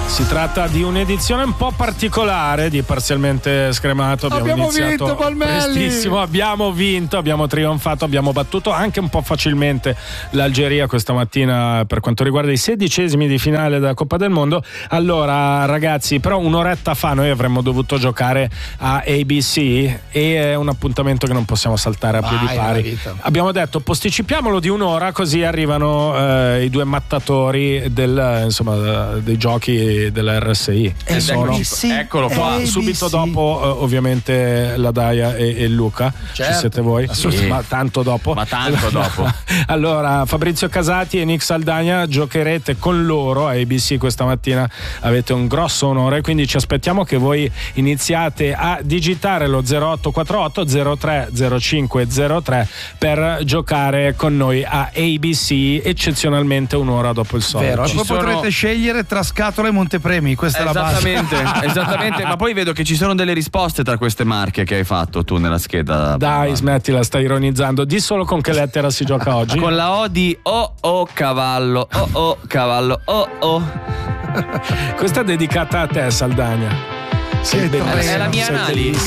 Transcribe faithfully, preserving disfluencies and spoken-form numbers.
Si tratta di un'edizione un po' particolare di Parzialmente Scremato. Abbiamo, abbiamo iniziato vinto, Palmelli! prestissimo, abbiamo vinto, abbiamo trionfato, abbiamo battuto anche un po' facilmente l'Algeria questa mattina per quanto riguarda i sedicesimi di finale della Coppa del Mondo. Allora ragazzi, però un'oretta fa noi avremmo dovuto giocare a A B C e è un appuntamento che non possiamo saltare a piedi Vai, pari. Abbiamo detto posticipiamolo di un'ora così arrivano eh, i due mattatori del, insomma, dei giochi della R S I e sono, eccolo qua, A B C. Subito dopo eh, ovviamente la Daia e, e Luca. Certo. Ci siete voi? Sì. Ma tanto dopo. Ma tanto dopo. Allora Fabrizio Casati e Nick Saldagna giocherete con loro a A B C questa mattina, avete un grosso onore, quindi ci aspettiamo che voi iniziate a digitare lo zero otto quattro otto zero tre zero cinque zero tre per giocare con noi a A B C, eccezionalmente un'ora dopo il solito. Vero, Ci poi sono- potrete scegliere tra scatole e montepremi, questa è la base. Esattamente, esattamente, ma poi vedo che ci sono delle risposte tra queste marche che hai fatto tu nella scheda. Dai, smettila, stai ironizzando. Di solo con che lettera si gioca oggi? Con la O di oh oh cavallo, oh oh cavallo, oh oh. Questa è dedicata a te, Saldagna. Sei bellissimo, tremendo. È la mia sei analisi. bellissimo.